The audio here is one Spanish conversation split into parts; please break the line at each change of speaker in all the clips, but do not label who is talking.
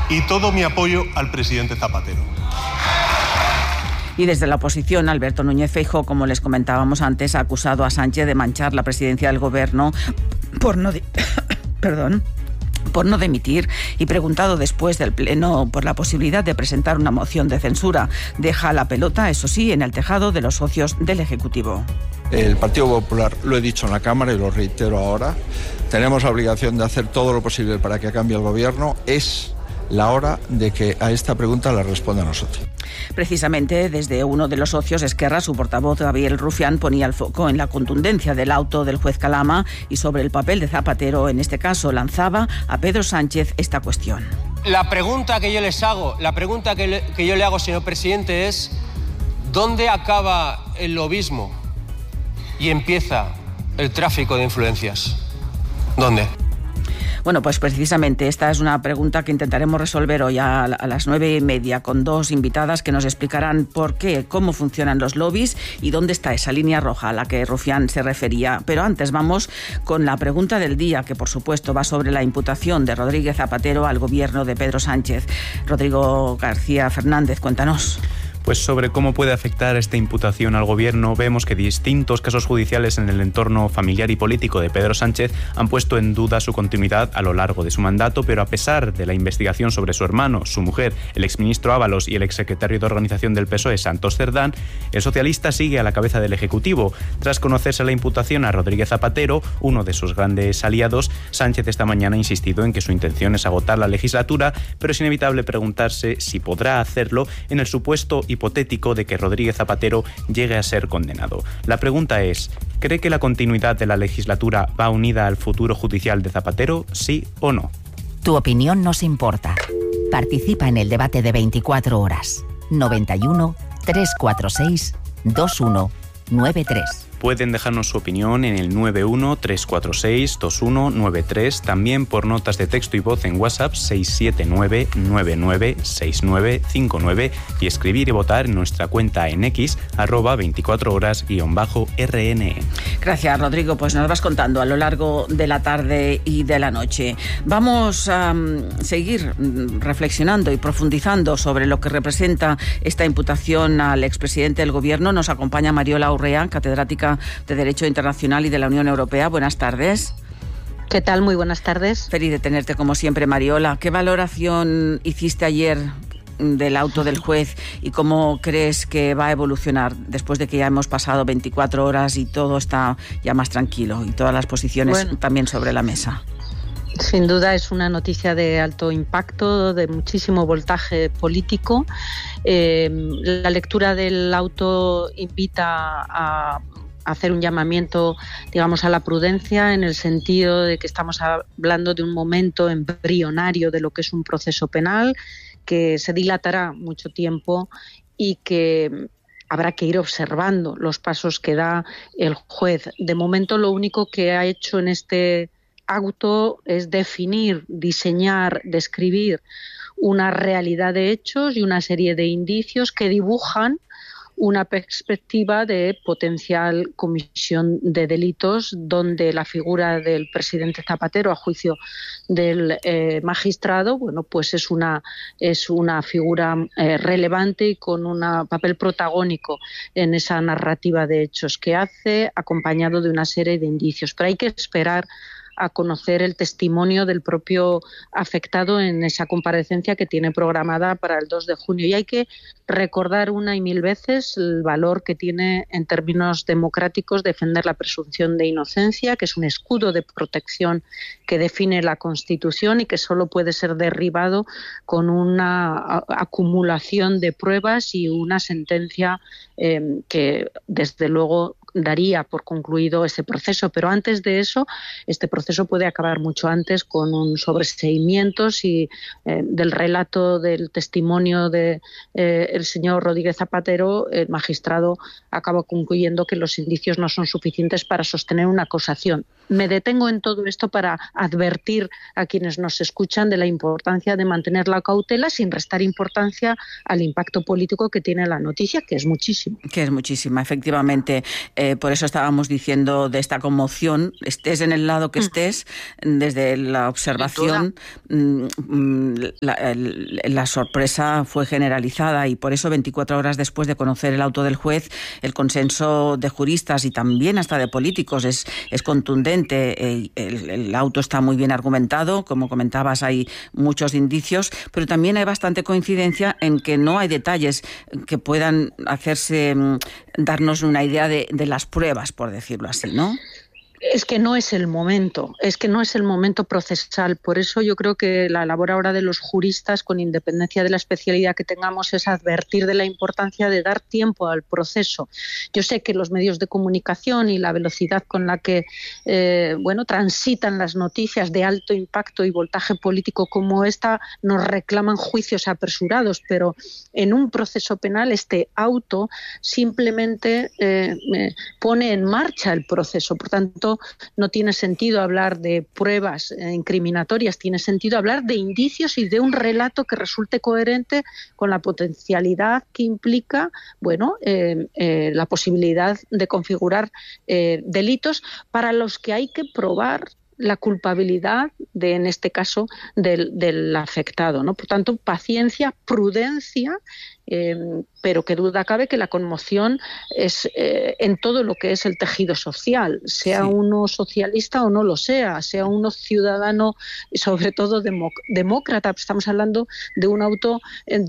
y todo mi apoyo al presidente Zapatero.
Y desde la oposición, Alberto Núñez Feijóo, como les comentábamos antes, ha acusado a Sánchez de manchar la presidencia del Gobierno por no dimitir, y preguntado después del Pleno por la posibilidad de presentar una moción de censura. Deja la pelota, eso sí, en el tejado de los socios del Ejecutivo.
El Partido Popular, lo he dicho en la Cámara y lo reitero ahora, tenemos la obligación de hacer todo lo posible para que cambie el Gobierno. Es la hora de que a esta pregunta la responda a nosotros.
Precisamente desde uno de los socios, Esquerra, su portavoz Gabriel Rufián ponía el foco en la contundencia del auto del juez Calama y sobre el papel de Zapatero. En este caso lanzaba a Pedro Sánchez esta cuestión.
La pregunta que yo les hago, que yo le hago, señor presidente, es ¿dónde acaba el lobismo y empieza el tráfico de influencias? ¿Dónde?
Bueno, pues precisamente esta es una pregunta que intentaremos resolver hoy a las 9:30 con dos invitadas que nos explicarán por qué, cómo funcionan los lobbies y dónde está esa línea roja a la que Rufián se refería. Pero antes vamos con la pregunta del día, que por supuesto va sobre la imputación de Rodríguez Zapatero al gobierno de Pedro Sánchez. Rodrigo García Fernández, cuéntanos.
Pues sobre cómo puede afectar esta imputación al Gobierno, vemos que distintos casos judiciales en el entorno familiar y político de Pedro Sánchez han puesto en duda su continuidad a lo largo de su mandato, pero a pesar de la investigación sobre su hermano, su mujer, el exministro Ábalos y el exsecretario de Organización del PSOE, Santos Cerdán, el socialista sigue a la cabeza del Ejecutivo. Tras conocerse la imputación a Rodríguez Zapatero, uno de sus grandes aliados, Sánchez esta mañana ha insistido en que su intención es agotar la legislatura, pero es inevitable preguntarse si podrá hacerlo en el supuesto hipotético de que Rodríguez Zapatero llegue a ser condenado. La pregunta es, ¿cree que la continuidad de la legislatura va unida al futuro judicial de Zapatero, sí o no?
Tu opinión nos importa. Participa en el debate de 24 horas. 91 346 2193.
Pueden dejarnos su opinión en el 91-346-2193, también por notas de texto y voz en WhatsApp 679-996959 y escribir y votar en nuestra cuenta en X, @24horas_RNE.
Gracias, Rodrigo. Pues nos vas contando a lo largo de la tarde y de la noche. Vamos a seguir reflexionando y profundizando sobre lo que representa esta imputación al expresidente del Gobierno. Nos acompaña Mariola Urrea, catedrática de Derecho Internacional y de la Unión Europea. Buenas tardes.
¿Qué tal? Muy buenas tardes.
Feliz de tenerte como siempre, Mariola. ¿Qué valoración hiciste ayer del auto del juez y cómo crees que va a evolucionar después de que ya hemos pasado 24 horas y todo está ya más tranquilo y todas las posiciones también sobre la mesa?
Sin duda es una noticia de alto impacto, de muchísimo voltaje político. La lectura del auto invita a hacer un llamamiento, digamos, a la prudencia, en el sentido de que estamos hablando de un momento embrionario de lo que es un proceso penal que se dilatará mucho tiempo y que habrá que ir observando los pasos que da el juez. De momento, lo único que ha hecho en este auto es definir, diseñar, describir una realidad de hechos y una serie de indicios que dibujan una perspectiva de potencial comisión de delitos, donde la figura del presidente Zapatero, a juicio del magistrado, bueno, pues es una figura relevante y con un papel protagónico en esa narrativa de hechos que hace, acompañado de una serie de indicios. Pero hay que esperar a conocer el testimonio del propio afectado en esa comparecencia que tiene programada para el 2 de junio. Y hay que recordar una y mil veces el valor que tiene en términos democráticos defender la presunción de inocencia, que es un escudo de protección que define la Constitución y que solo puede ser derribado con una acumulación de pruebas y una sentencia que desde luego daría por concluido ese proceso. Pero antes de eso, este proceso puede acabar mucho antes con un sobreseimiento si del relato del testimonio de el señor Rodríguez Zapatero, el magistrado acaba concluyendo que los indicios no son suficientes para sostener una acusación. Me detengo en todo esto para advertir a quienes nos escuchan de la importancia de mantener la cautela sin restar importancia al impacto político que tiene la noticia, que es muchísimo.
Que es muchísima, efectivamente. Por eso estábamos diciendo de esta conmoción, estés en el lado que estés, desde la observación, la sorpresa fue generalizada, y por eso 24 horas después de conocer el auto del juez, el consenso de juristas y también hasta de políticos es contundente. El auto está muy bien argumentado, como comentabas, hay muchos indicios, pero también hay bastante coincidencia en que no hay detalles que puedan darnos una idea de las pruebas, por decirlo así, ¿no?
Es que no es el momento procesal. Por eso yo creo que la labor ahora de los juristas, con independencia de la especialidad que tengamos, es advertir de la importancia de dar tiempo al proceso. Yo sé que los medios de comunicación y la velocidad con la que transitan las noticias de alto impacto y voltaje político como esta nos reclaman juicios apresurados, pero en un proceso penal este auto simplemente pone en marcha el proceso. Por tanto, no tiene sentido hablar de pruebas incriminatorias, tiene sentido hablar de indicios y de un relato que resulte coherente con la potencialidad que implica la posibilidad de configurar delitos para los que hay que probar la culpabilidad en este caso, del afectado, ¿no? Por tanto, paciencia, prudencia, pero que duda cabe que la conmoción es en todo lo que es el tejido social, sea uno socialista o no lo sea uno ciudadano y sobre todo demócrata. Estamos hablando de un auto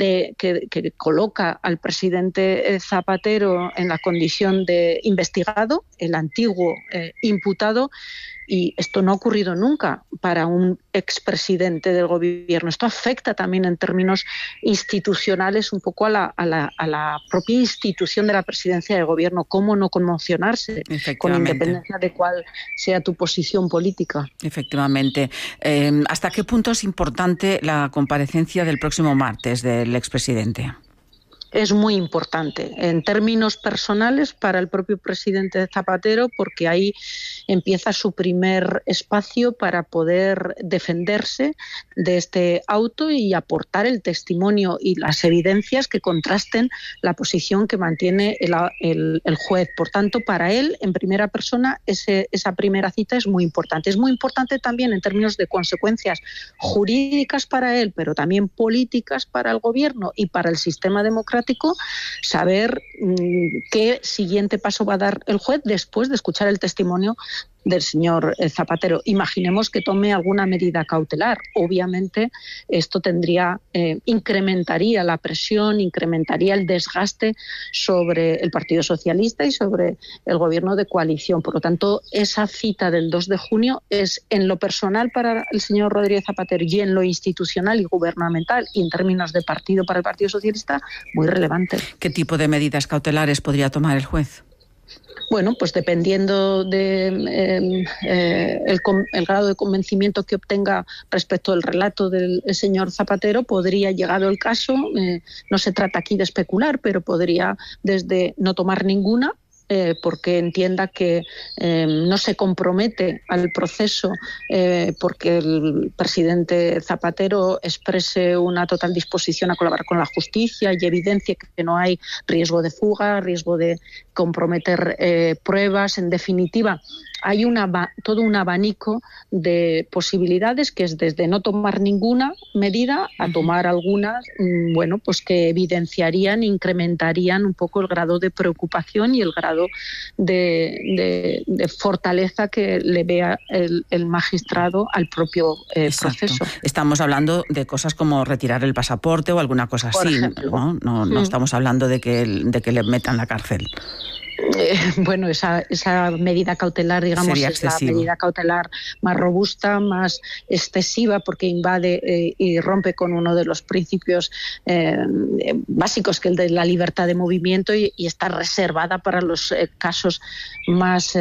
que coloca al presidente Zapatero en la condición de investigado, el antiguo imputado, y esto no ha ocurrido nunca para un expresidente del gobierno. Esto afecta también en términos institucionales un poco a la propia institución de la presidencia del gobierno. ¿Cómo no conmocionarse con independencia de cuál sea tu posición política?
Efectivamente. ¿Hasta qué punto es importante la comparecencia del próximo martes del expresidente?
Es muy importante en términos personales para el propio presidente Zapatero, porque ahí empieza su primer espacio para poder defenderse de este auto y aportar el testimonio y las evidencias que contrasten la posición que mantiene el juez. Por tanto, para él, en primera persona, esa primera cita es muy importante. Es muy importante también en términos de consecuencias jurídicas para él, pero también políticas para el gobierno y para el sistema democrático, saber qué siguiente paso va a dar el juez después de escuchar el testimonio del señor Zapatero. Imaginemos que tome alguna medida cautelar. Obviamente esto incrementaría la presión, incrementaría el desgaste sobre el Partido Socialista y sobre el gobierno de coalición. Por lo tanto, esa cita del 2 de junio es, en lo personal para el señor Rodríguez Zapatero y en lo institucional y gubernamental y en términos de partido para el Partido Socialista, muy relevante.
¿Qué tipo de medidas cautelares podría tomar el juez?
Bueno, pues dependiendo de el grado de convencimiento que obtenga respecto al relato del señor Zapatero, podría, llegado el caso, no se trata aquí de especular, pero podría desde no tomar ninguna, porque entienda que no se compromete al proceso porque el presidente Zapatero exprese una total disposición a colaborar con la justicia y evidencia que no hay riesgo de fuga, riesgo de comprometer pruebas. En definitiva, hay todo un abanico de posibilidades que es desde no tomar ninguna medida a tomar algunas, pues que evidenciarían, incrementarían un poco el grado de preocupación y el grado de fortaleza que le vea el magistrado al propio proceso.
Estamos hablando de cosas como retirar el pasaporte o alguna cosa así, no estamos hablando de que le metan la cárcel.
Bueno, esa medida cautelar, digamos, es la medida cautelar más robusta, más excesiva, porque invade y rompe con uno de los principios básicos, que es el de la libertad de movimiento, y está reservada para los casos más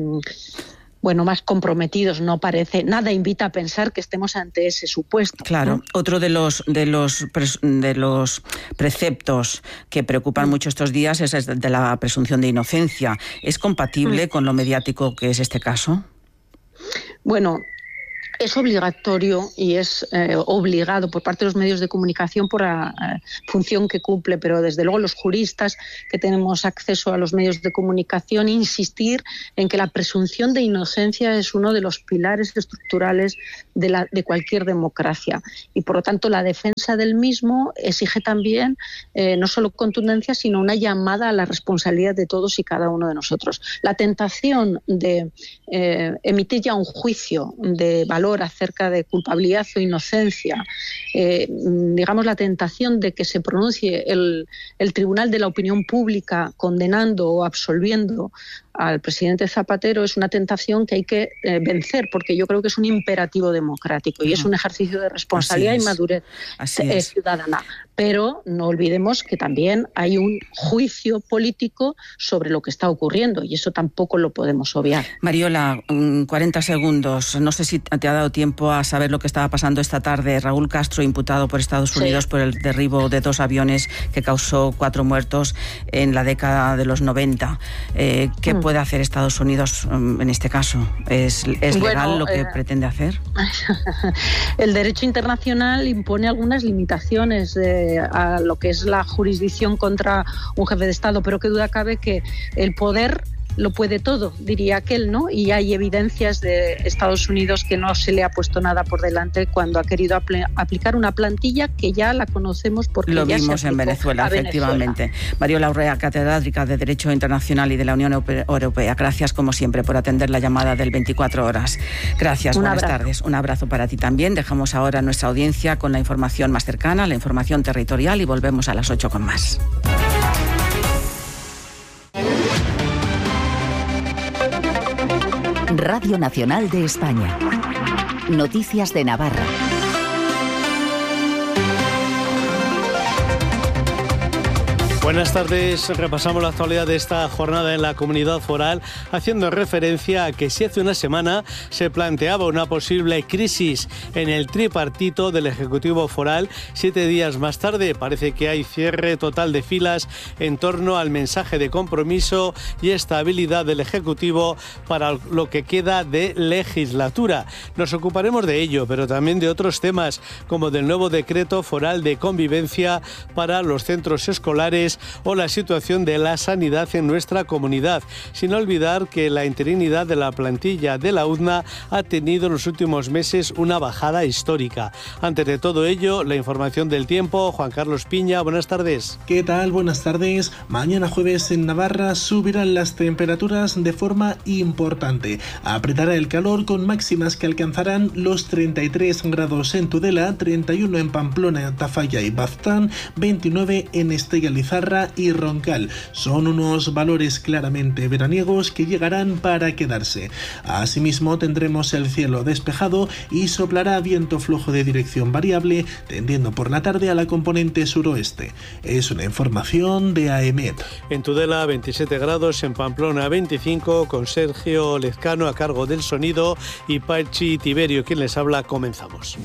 más comprometidos. No parece, nada invita a pensar que estemos ante ese supuesto.
Claro.
¿No?
Otro de los preceptos que preocupan mucho estos días es el de la presunción de inocencia. ¿Es compatible con lo mediático que es este caso?
Bueno, es obligatorio y es obligado por parte de los medios de comunicación por la función que cumple, pero desde luego los juristas que tenemos acceso a los medios de comunicación insistir en que la presunción de inocencia es uno de los pilares estructurales de cualquier democracia y por lo tanto la defensa del mismo exige también no solo contundencia sino una llamada a la responsabilidad de todos y cada uno de nosotros. La tentación de emitir ya un juicio de valor acerca de culpabilidad o inocencia, digamos la tentación de que se pronuncie el Tribunal de la Opinión Pública condenando o absolviendo al presidente Zapatero es una tentación que hay que vencer, porque yo creo que es un imperativo democrático y es un ejercicio de responsabilidad y madurez ciudadana. Pero no olvidemos que también hay un juicio político sobre lo que está ocurriendo y eso tampoco lo podemos obviar.
Mariola, 40 segundos. No sé si te ha dado tiempo a saber lo que estaba pasando esta tarde. Raúl Castro, imputado por Estados Unidos por el derribo de 2 aviones que causó 4 muertos en la década de los 90. ¿Qué puede hacer Estados Unidos en este caso? ¿Es legal lo que pretende hacer?
El derecho internacional impone algunas limitaciones a lo que es la jurisdicción contra un jefe de Estado, pero qué duda cabe que el poder lo puede todo, diría aquel, ¿no? Y hay evidencias de Estados Unidos que no se le ha puesto nada por delante cuando ha querido aplicar una plantilla que ya la conocemos porque
lo
ya
vimos en Venezuela, efectivamente. Mariola Urrea, catedrática de Derecho Internacional y de la Unión Europea. Gracias, como siempre, por atender la llamada del 24 horas. Gracias, buenas tardes. Un abrazo para ti también. Dejamos ahora nuestra audiencia con la información más cercana, la información territorial y volvemos a las 8 con más.
Radio Nacional de España. Noticias de Navarra.
Buenas tardes, repasamos la actualidad de esta jornada en la Comunidad Foral, haciendo referencia a que si hace una semana se planteaba una posible crisis en el tripartito del Ejecutivo Foral, 7 días más tarde parece que hay cierre total de filas en torno al mensaje de compromiso y estabilidad del Ejecutivo para lo que queda de legislatura. Nos ocuparemos de ello, pero también de otros temas, como del nuevo decreto foral de convivencia para los centros escolares o la situación de la sanidad en nuestra comunidad, sin olvidar que la interinidad de la plantilla de la UDNA ha tenido en los últimos meses una bajada histórica. Antes de todo ello, la información del tiempo. Juan Carlos Piña, buenas tardes.
¿Qué tal? Buenas tardes. Mañana jueves en Navarra subirán las temperaturas de forma importante. Apretará el calor con máximas que alcanzarán los 33 grados en Tudela, 31 en Pamplona, Tafalla y Baztán, 29 en Estella Lizarra y Roncal. Son unos valores claramente veraniegos que llegarán para quedarse. Asimismo, tendremos el cielo despejado y soplará viento flojo de dirección variable, tendiendo por la tarde a la componente suroeste. Es una información de AEMET.
En Tudela, 27 grados, en Pamplona, 25, con Sergio Lezcano a cargo del sonido y Pachi Tiberio, quien les habla. Comenzamos.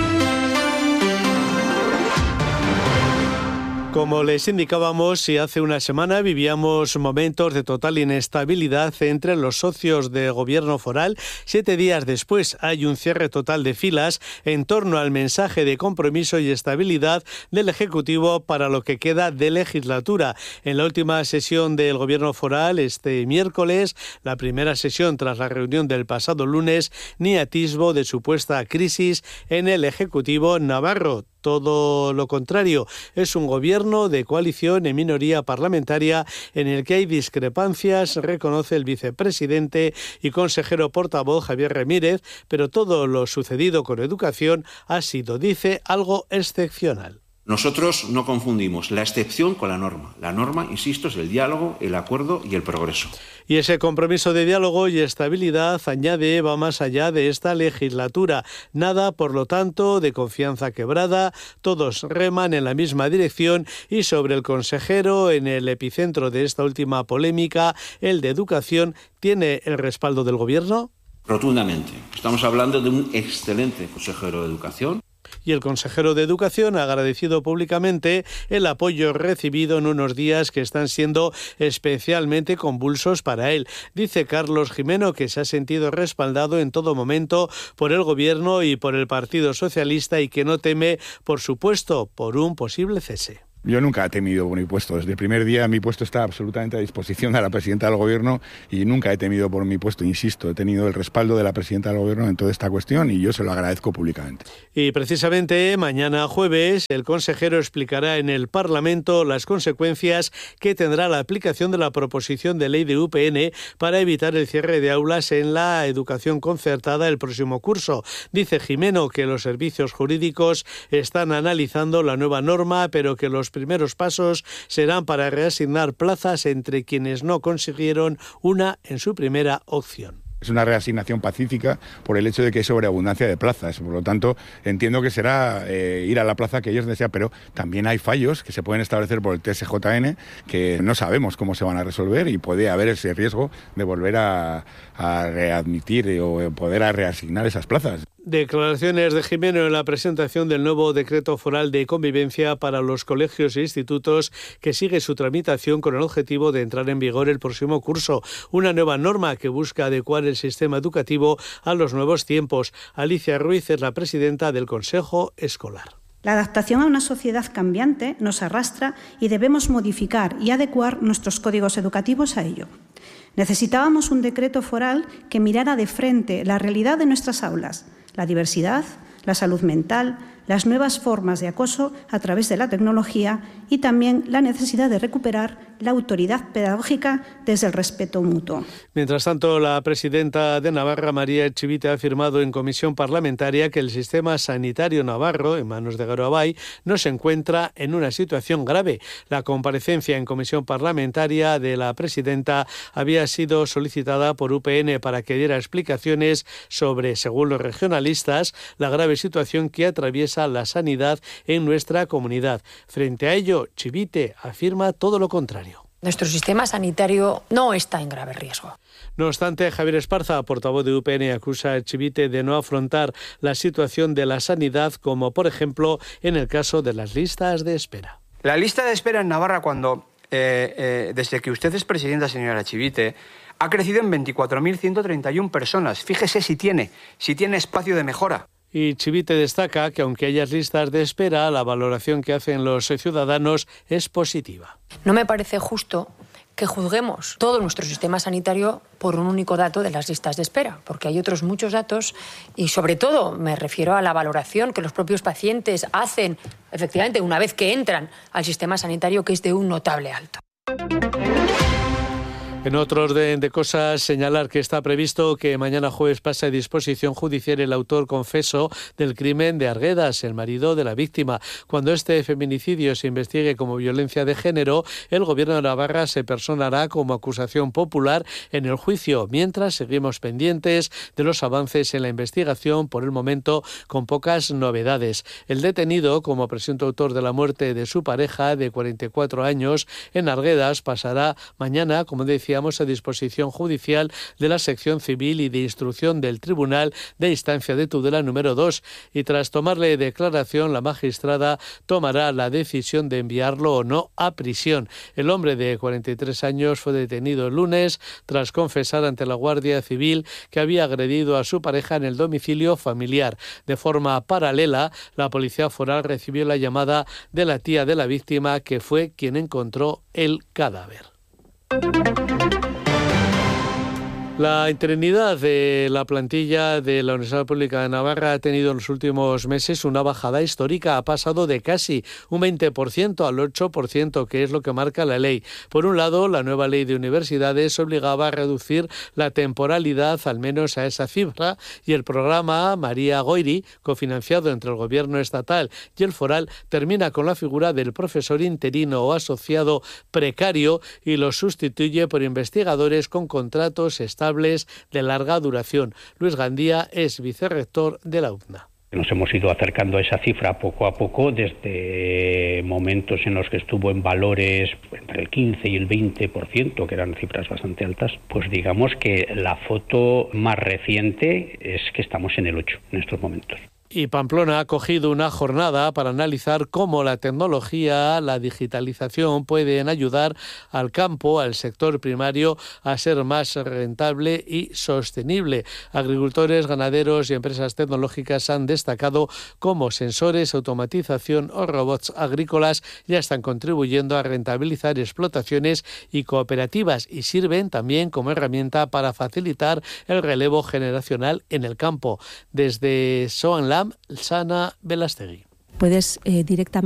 Como les indicábamos, si hace una semana vivíamos momentos de total inestabilidad entre los socios de gobierno foral, 7 días después hay un cierre total de filas en torno al mensaje de compromiso y estabilidad del Ejecutivo para lo que queda de legislatura. En la última sesión del gobierno foral, este miércoles, la primera sesión tras la reunión del pasado lunes, ni atisbo de supuesta crisis en el Ejecutivo navarro. Todo lo contrario, es un gobierno de coalición en minoría parlamentaria en el que hay discrepancias, reconoce el vicepresidente y consejero portavoz Javier Ramírez, pero todo lo sucedido con educación ha sido, dice, algo excepcional.
Nosotros no confundimos la excepción con la norma. La norma, insisto, es el diálogo, el acuerdo y el progreso.
Y ese compromiso de diálogo y estabilidad, añade, va más allá de esta legislatura. Nada, por lo tanto, de confianza quebrada, todos reman en la misma dirección y sobre el consejero, en el epicentro de esta última polémica, el de educación, ¿tiene el respaldo del gobierno?
Rotundamente. Estamos hablando de un excelente consejero de educación.
Y el consejero de Educación ha agradecido públicamente el apoyo recibido en unos días que están siendo especialmente convulsos para él. Dice Carlos Gimeno que se ha sentido respaldado en todo momento por el Gobierno y por el Partido Socialista y que no teme, por supuesto, por un posible cese.
Yo nunca he temido por mi puesto. Desde el primer día mi puesto está absolutamente a disposición de la presidenta del Gobierno y nunca he temido por mi puesto. Insisto, he tenido el respaldo de la presidenta del Gobierno en toda esta cuestión y yo se lo agradezco públicamente.
Y precisamente mañana jueves el consejero explicará en el Parlamento las consecuencias que tendrá la aplicación de la proposición de ley de UPN para evitar el cierre de aulas en la educación concertada el próximo curso. Dice Gimeno que los servicios jurídicos están analizando la nueva norma, pero que los primeros pasos serán para reasignar plazas entre quienes no consiguieron una en su primera opción.
Es una reasignación pacífica por el hecho de que hay sobreabundancia de plazas. Por lo tanto, entiendo que será ir a la plaza que ellos desean, pero también hay fallos que se pueden establecer por el TSJN que no sabemos cómo se van a resolver y puede haber ese riesgo de volver a readmitir o poder reasignar esas plazas.
Declaraciones de Gimeno en la presentación del nuevo decreto foral de convivencia para los colegios e institutos que sigue su tramitación con el objetivo de entrar en vigor el próximo curso. Una nueva norma que busca adecuar el sistema educativo a los nuevos tiempos. Alicia Ruiz es la presidenta del Consejo Escolar.
La adaptación a una sociedad cambiante nos arrastra y debemos modificar y adecuar nuestros códigos educativos a ello. Necesitábamos un decreto foral que mirara de frente la realidad de nuestras aulas, la diversidad, la salud mental, las nuevas formas de acoso a través de la tecnología y también la necesidad de recuperar la autoridad pedagógica desde el respeto mutuo.
Mientras tanto, la presidenta de Navarra, María Echivite, ha afirmado en comisión parlamentaria que el sistema sanitario navarro, en manos de Garabay, no se encuentra en una situación grave. La comparecencia en comisión parlamentaria de la presidenta había sido solicitada por UPN para que diera explicaciones sobre, según los regionalistas, la grave situación que atraviesa la sanidad en nuestra comunidad. Frente a ello, Chivite afirma todo lo contrario.
Nuestro sistema sanitario no está en grave riesgo.
No obstante, Javier Esparza, portavoz de UPN, acusa a Chivite de no afrontar la situación de la sanidad, como por ejemplo en el caso de las listas de espera.
La lista de espera en Navarra, desde que usted es presidenta, señora Chivite, ha crecido en 24.131 personas. Fíjese si tiene espacio de mejora.
Y Chivite destaca que aunque haya listas de espera, la valoración que hacen los ciudadanos es positiva.
No me parece justo que juzguemos todo nuestro sistema sanitario por un único dato de las listas de espera, porque hay otros muchos datos y sobre todo me refiero a la valoración que los propios pacientes hacen, efectivamente, una vez que entran al sistema sanitario, que es de un notable alto.
En otro orden de cosas, señalar que está previsto que mañana jueves pase a disposición judicial el autor confeso del crimen de Arguedas, el marido de la víctima. Cuando este feminicidio se investigue como violencia de género, el Gobierno de Navarra se personará como acusación popular en el juicio, mientras seguimos pendientes de los avances en la investigación, por el momento con pocas novedades. El detenido, como presunto autor de la muerte de su pareja de 44 años en Arguedas, pasará mañana, como decía, a disposición judicial de la sección civil y de instrucción del Tribunal de Instancia de Tudela número 2 y tras tomarle declaración la magistrada tomará la decisión de enviarlo o no a prisión. El hombre de 43 años fue detenido el lunes tras confesar ante la Guardia Civil que había agredido a su pareja en el domicilio familiar. De forma paralela, la Policía Foral recibió la llamada de la tía de la víctima, que fue quien encontró el cadáver. La interinidad de la plantilla de la Universidad Pública de Navarra ha tenido en los últimos meses una bajada histórica. Ha pasado de casi un 20% al 8%, que es lo que marca la ley. Por un lado, la nueva ley de universidades obligaba a reducir la temporalidad al menos a esa cifra y el programa María Goiri, cofinanciado entre el Gobierno estatal y el foral, termina con la figura del profesor interino o asociado precario y lo sustituye por investigadores con contratos estables de larga duración. Luis Gandía es vicerrector de la UPNA.
Nos hemos ido acercando a esa cifra poco a poco, desde momentos en los que estuvo en valores entre el 15 y el 20%, que eran cifras bastante altas. Pues digamos que la foto más reciente es que estamos en el 8 en estos momentos.
Y Pamplona ha acogido una jornada para analizar cómo la tecnología, la digitalización pueden ayudar al campo, al sector primario, a ser más rentable y sostenible. Agricultores, ganaderos y empresas tecnológicas han destacado cómo sensores, automatización o robots agrícolas ya están contribuyendo a rentabilizar explotaciones y cooperativas y sirven también como herramienta para facilitar el relevo generacional en el campo. Desde Soanlam, Sana Velastegui.
Puedes directamente